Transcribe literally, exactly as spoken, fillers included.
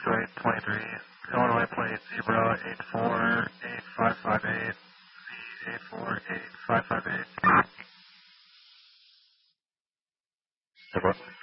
two eight two three, Illinois plate zebra eight four eight five five eight, Z eight four eight five five eight.